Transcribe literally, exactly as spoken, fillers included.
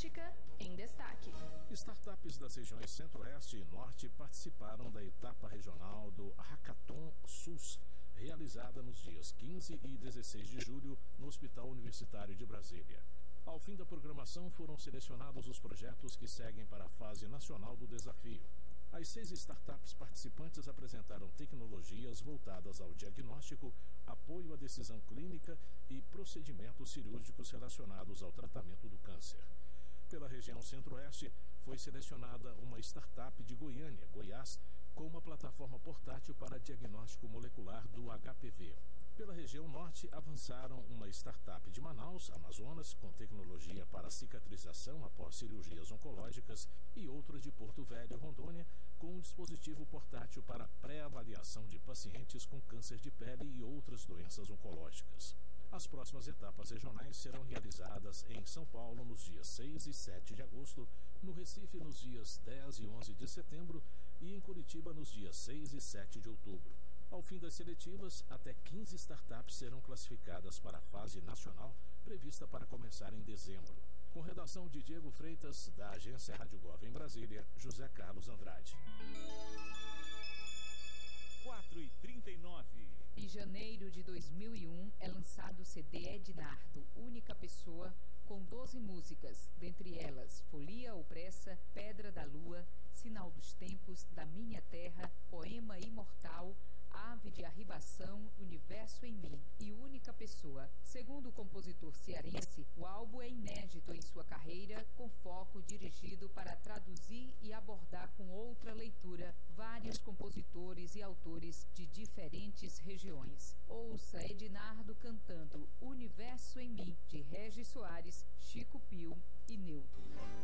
Política em Destaque. Startups das regiões Centro-Oeste e Norte participaram da etapa regional do Hackathon SUS, realizada nos dias quinze e dezesseis de julho no Hospital Universitário de Brasília. Ao fim da programação, foram selecionados os projetos que seguem para a fase nacional do desafio. As seis startups participantes apresentaram tecnologias voltadas ao diagnóstico, apoio à decisão clínica e procedimentos cirúrgicos relacionados ao tratamento do câncer. Pela região Centro-Oeste, foi selecionada uma startup de Goiânia, Goiás, com uma plataforma portátil para diagnóstico molecular do H P V. Pela região Norte, avançaram uma startup de Manaus, Amazonas, com tecnologia para cicatrização após cirurgias oncológicas, e outra de Porto Velho, Rondônia, com um dispositivo portátil para pré-avaliação de pacientes com câncer de pele e outras doenças oncológicas. As próximas etapas regionais serão realizadas em São Paulo nos dias seis e sete de agosto, no Recife nos dias dez e onze de setembro e em Curitiba nos dias seis e sete de outubro. Ao fim das seletivas, até quinze startups serão classificadas para a fase nacional, prevista para começar em dezembro. Com redação de Diego Freitas, da agência Rádio Gov em Brasília, José Carlos Andrade. quatro e trinta e nove. Em janeiro de dois mil e um é lançado o C D Ednardo, Única Pessoa, com doze músicas, dentre elas Folia ou Pressa, Pedra da Lua, Sinal dos Tempos, Da Minha Terra, Poema Imortal, Ave de Arribação, Universo em Mim e Única Pessoa. Segundo o compositor cearense, o álbum é inédito em sua carreira, com foco dirigido para traduzir e abordar com outra leitura vários compositores e autores de diferentes regiões. Ouça Ednardo cantando Universo em Mim, de Regis Soares, Chico Pio e Neuto.